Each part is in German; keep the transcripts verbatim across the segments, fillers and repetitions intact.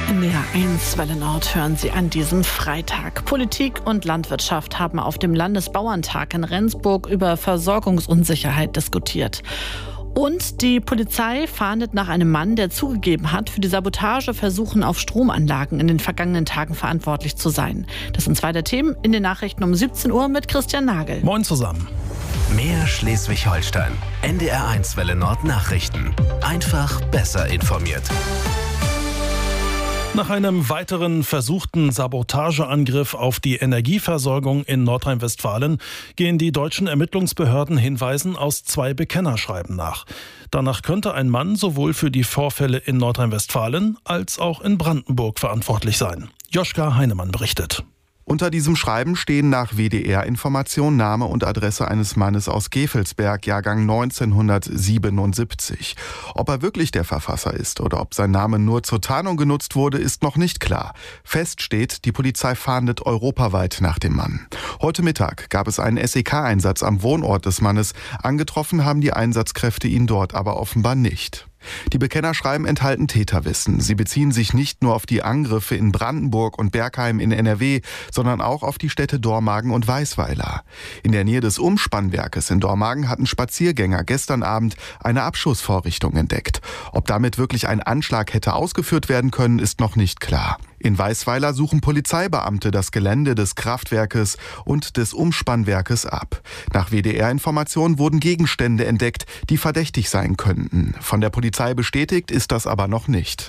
In der eins Welle Nord hören Sie an diesem Freitag. Politik und Landwirtschaft haben auf dem Landesbauerntag in Rendsburg über Versorgungsunsicherheit diskutiert. Und die Polizei fahndet nach einem Mann, der zugegeben hat, für die Sabotageversuchen auf Stromanlagen in den vergangenen Tagen verantwortlich zu sein. Das sind zwei der Themen in den Nachrichten um siebzehn Uhr mit Christian Nagel. Moin zusammen. Mehr Schleswig-Holstein. N D R eins Welle Nord Nachrichten. Einfach besser informiert. Nach einem weiteren versuchten Sabotageangriff auf die Energieversorgung in Nordrhein-Westfalen gehen die deutschen Ermittlungsbehörden Hinweisen aus zwei Bekennerschreiben nach. Danach könnte ein Mann sowohl für die Vorfälle in Nordrhein-Westfalen als auch in Brandenburg verantwortlich sein. Joschka Heinemann berichtet. Unter diesem Schreiben stehen nach W D R-Information Name und Adresse eines Mannes aus Gevelsberg, Jahrgang neunzehnhundertsiebenundsiebzig. Ob er wirklich der Verfasser ist oder ob sein Name nur zur Tarnung genutzt wurde, ist noch nicht klar. Fest steht, die Polizei fahndet europaweit nach dem Mann. Heute Mittag gab es einen S E K-Einsatz am Wohnort des Mannes. Angetroffen haben die Einsatzkräfte ihn dort aber offenbar nicht. Die Bekennerschreiben enthalten Täterwissen. Sie beziehen sich nicht nur auf die Angriffe in Brandenburg und Bergheim in N R W, sondern auch auf die Städte Dormagen und Weisweiler. In der Nähe des Umspannwerkes in Dormagen hatten Spaziergänger gestern Abend eine Abschussvorrichtung entdeckt. Ob damit wirklich ein Anschlag hätte ausgeführt werden können, ist noch nicht klar. In Weisweiler suchen Polizeibeamte das Gelände des Kraftwerkes und des Umspannwerkes ab. Nach W D R-Informationen wurden Gegenstände entdeckt, die verdächtig sein könnten. Von der Polizei bestätigt ist das aber noch nicht.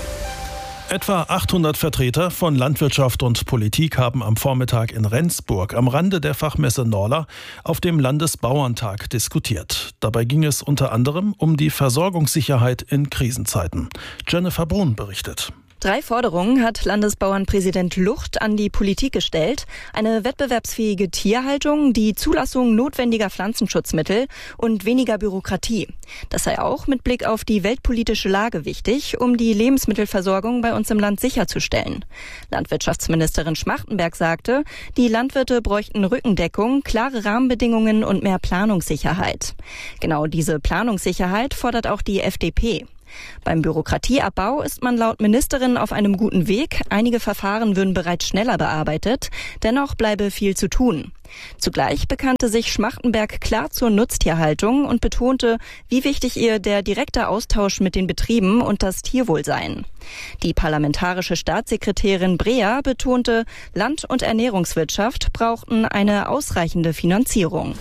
Etwa achthundert Vertreter von Landwirtschaft und Politik haben am Vormittag in Rendsburg am Rande der Fachmesse Norla auf dem Landesbauerntag diskutiert. Dabei ging es unter anderem um die Versorgungssicherheit in Krisenzeiten. Jennifer Brun berichtet. Drei Forderungen hat Landesbauernpräsident Lucht an die Politik gestellt. Eine wettbewerbsfähige Tierhaltung, die Zulassung notwendiger Pflanzenschutzmittel und weniger Bürokratie. Das sei auch mit Blick auf die weltpolitische Lage wichtig, um die Lebensmittelversorgung bei uns im Land sicherzustellen. Landwirtschaftsministerin Schmachtenberg sagte, die Landwirte bräuchten Rückendeckung, klare Rahmenbedingungen und mehr Planungssicherheit. Genau diese Planungssicherheit fordert auch die F D P. Beim Bürokratieabbau ist man laut Ministerin auf einem guten Weg. Einige Verfahren würden bereits schneller bearbeitet. Dennoch bleibe viel zu tun. Zugleich bekannte sich Schmachtenberg klar zur Nutztierhaltung und betonte, wie wichtig ihr der direkte Austausch mit den Betrieben und das Tierwohl seien. Die parlamentarische Staatssekretärin Brea betonte, Land- und Ernährungswirtschaft brauchten eine ausreichende Finanzierung.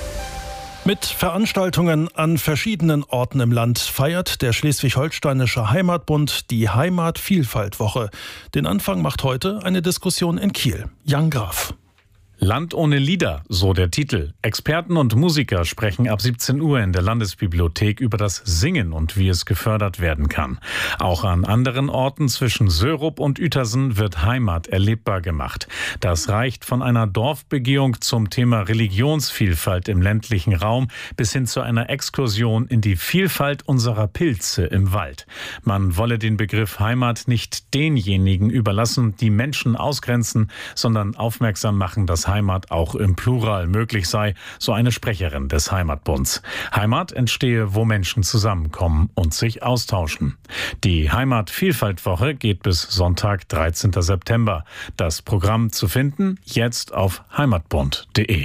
Mit Veranstaltungen an verschiedenen Orten im Land feiert der Schleswig-Holsteinische Heimatbund die Heimatvielfaltwoche. Den Anfang macht heute eine Diskussion in Kiel. Jan Graf. Land ohne Lieder, so der Titel. Experten und Musiker sprechen ab siebzehn Uhr in der Landesbibliothek über das Singen und wie es gefördert werden kann. Auch an anderen Orten zwischen Sörup und Uetersen wird Heimat erlebbar gemacht. Das reicht von einer Dorfbegehung zum Thema Religionsvielfalt im ländlichen Raum bis hin zu einer Exkursion in die Vielfalt unserer Pilze im Wald. Man wolle den Begriff Heimat nicht denjenigen überlassen, die Menschen ausgrenzen, sondern aufmerksam machen, dass Heimat auch im Plural möglich sei, so eine Sprecherin des Heimatbunds. Heimat entstehe, wo Menschen zusammenkommen und sich austauschen. Die Heimatvielfaltwoche geht bis Sonntag, dreizehnten September. Das Programm zu finden jetzt auf heimatbund punkt de.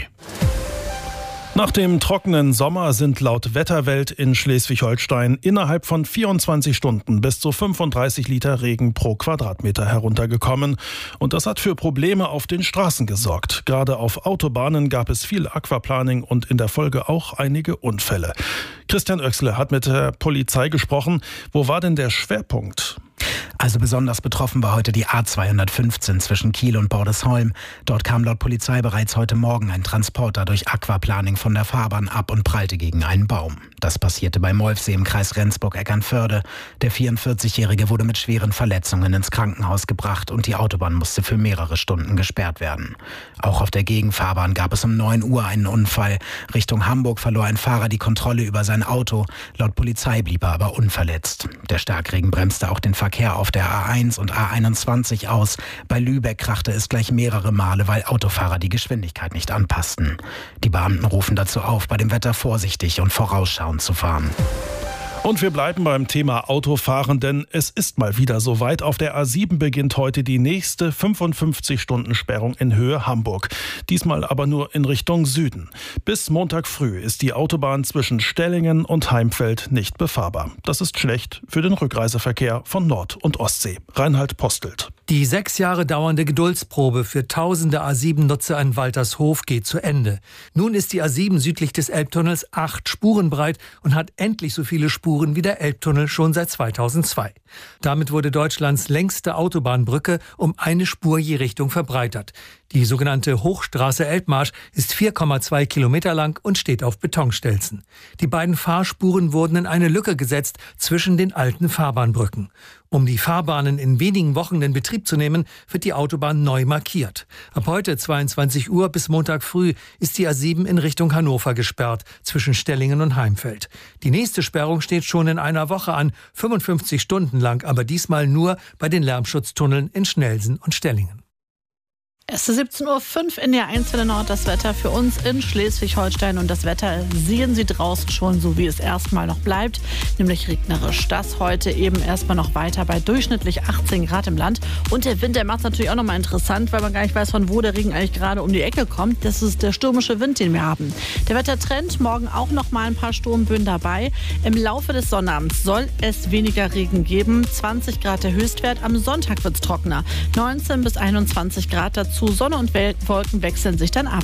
Nach dem trockenen Sommer sind laut Wetterwelt in Schleswig-Holstein innerhalb von vierundzwanzig Stunden bis zu fünfunddreißig Liter Regen pro Quadratmeter heruntergekommen. Und das hat für Probleme auf den Straßen gesorgt. Gerade auf Autobahnen gab es viel Aquaplaning und in der Folge auch einige Unfälle. Christian Oechsle hat mit der Polizei gesprochen. Wo war denn der Schwerpunkt? Also besonders betroffen war heute die A zweihundertfünfzehn zwischen Kiel und Bordesholm. Dort kam laut Polizei bereits heute Morgen ein Transporter durch Aquaplaning von der Fahrbahn ab und prallte gegen einen Baum. Das passierte bei Molfsee im Kreis Rendsburg-Eckernförde. Der vierundvierzigjährige wurde mit schweren Verletzungen ins Krankenhaus gebracht und die Autobahn musste für mehrere Stunden gesperrt werden. Auch auf der Gegenfahrbahn gab es um neun Uhr einen Unfall. Richtung Hamburg verlor ein Fahrer die Kontrolle über sein Auto. Laut Polizei blieb er aber unverletzt. Der Starkregen bremste auch den Verkehr auf der A eins und A einundzwanzig aus. Bei Lübeck krachte es gleich mehrere Male, weil Autofahrer die Geschwindigkeit nicht anpassten. Die Beamten rufen dazu auf, bei dem Wetter vorsichtig und vorausschauend zu fahren. Und wir bleiben beim Thema Autofahren, denn es ist mal wieder soweit. Auf der A sieben beginnt heute die nächste fünfundfünfzig-Stunden-Sperrung in Höhe Hamburg. Diesmal aber nur in Richtung Süden. Bis Montag früh ist die Autobahn zwischen Stellingen und Heimfeld nicht befahrbar. Das ist schlecht für den Rückreiseverkehr von Nord- und Ostsee. Reinhard Postelt. Die sechs Jahre dauernde Geduldsprobe für tausende A sieben Nutzer in Waltershof geht zu Ende. Nun ist die A sieben südlich des Elbtunnels acht Spuren breit und hat endlich so viele Spuren wie der Elbtunnel schon seit zweitausendzwei. Damit wurde Deutschlands längste Autobahnbrücke um eine Spur je Richtung verbreitert. Die sogenannte Hochstraße Elbmarsch ist vier Komma zwei Kilometer lang und steht auf Betonstelzen. Die beiden Fahrspuren wurden in eine Lücke gesetzt zwischen den alten Fahrbahnbrücken. Um die Fahrbahnen in wenigen Wochen in Betrieb zu nehmen, wird die Autobahn neu markiert. Ab heute zweiundzwanzig Uhr bis Montag früh ist die A sieben in Richtung Hannover gesperrt, zwischen Stellingen und Heimfeld. Die nächste Sperrung steht schon in einer Woche an, fünfundfünfzig Stunden lang, aber diesmal nur bei den Lärmschutztunneln in Schnelsen und Stellingen. Es ist siebzehn Uhr fünf in der eins Welle Nord, das Wetter für uns in Schleswig-Holstein. Und das Wetter sehen Sie draußen schon, so wie es erstmal noch bleibt, nämlich regnerisch. Das heute eben erstmal noch weiter bei durchschnittlich achtzehn Grad im Land. Und der Wind, der macht es natürlich auch nochmal interessant, weil man gar nicht weiß, von wo der Regen eigentlich gerade um die Ecke kommt. Das ist der stürmische Wind, den wir haben. Der Wettertrend, morgen auch noch mal ein paar Sturmböen dabei. Im Laufe des Sonnabends soll es weniger Regen geben. zwanzig Grad der Höchstwert. Am Sonntag wird es trockener. neunzehn bis einundzwanzig Grad dazu. Sonne und Wolken wechseln sich dann ab.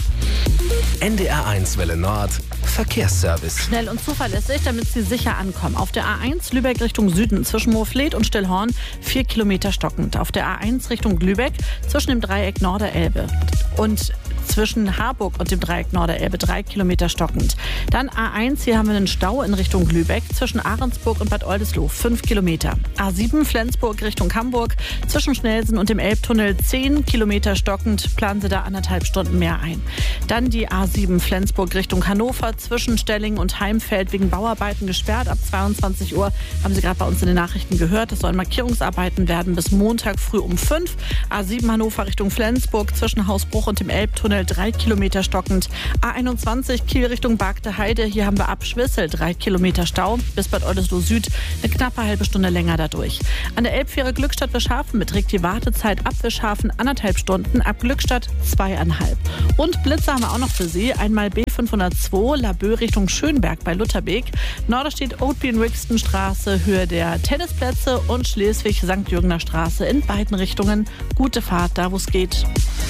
N D R eins Welle Nord, Verkehrsservice. Schnell und zuverlässig, damit Sie sicher ankommen. Auf der A eins Lübeck Richtung Süden zwischen Moorfleet und Stillhorn vier Kilometer stockend. Auf der A eins Richtung Lübeck zwischen dem Dreieck Norderelbe und zwischen Harburg und dem Dreieck Norderelbe drei Kilometer stockend. Dann A eins, hier haben wir einen Stau in Richtung Lübeck zwischen Ahrensburg und Bad Oldesloe fünf Kilometer. A sieben Flensburg Richtung Hamburg zwischen Schnelsen und dem Elbtunnel zehn Kilometer stockend. Planen Sie da anderthalb Stunden mehr ein. Dann die A sieben Flensburg Richtung Hannover zwischen Stellingen und Heimfeld wegen Bauarbeiten gesperrt. Ab zweiundzwanzig Uhr haben Sie gerade bei uns in den Nachrichten gehört. Das sollen Markierungsarbeiten werden bis Montag früh um fünf. A sieben Hannover Richtung Flensburg zwischen Hausbruch und dem Elbtunnel drei Kilometer stockend. A einundzwanzig Kiel Richtung Bargte Heide. Hier haben wir ab Schwissel drei Kilometer Stau. Bis Bad Oldesloe Süd eine knappe halbe Stunde länger dadurch. An der Elbfähre Glückstadt-Wischhafen beträgt die Wartezeit ab Wischhafen anderthalb Stunden, ab Glückstadt zweieinhalb. Und Blitze haben wir auch noch für Sie. Einmal B fünfhundertzwei Laboe Richtung Schönberg bei Lutherbeek. Norderstedt Oatby-Rixton-Straße, Höhe der Tennisplätze und Schleswig-Sankt Jürgener Straße in beiden Richtungen. Gute Fahrt, da wo es geht.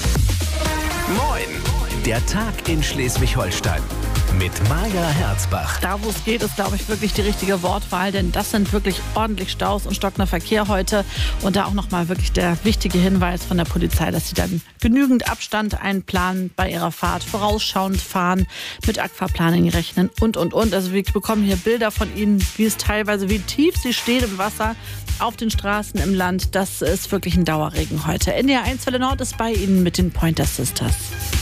Moin, der Tag in Schleswig-Holstein mit Maja Herzbach. Da, wo es geht, ist, glaube ich, wirklich die richtige Wortwahl, denn das sind wirklich ordentlich Staus und stockender Verkehr heute. Und da auch nochmal wirklich der wichtige Hinweis von der Polizei, dass sie dann genügend Abstand einplanen bei ihrer Fahrt, vorausschauend fahren, mit Aquaplaning rechnen und, und, und. Also wir bekommen hier Bilder von Ihnen, wie es teilweise, wie tief sie stehen im Wasser auf den Straßen im Land. Das ist wirklich ein Dauerregen heute. N D R eins Welle Nord ist bei Ihnen mit den Pointer Sisters.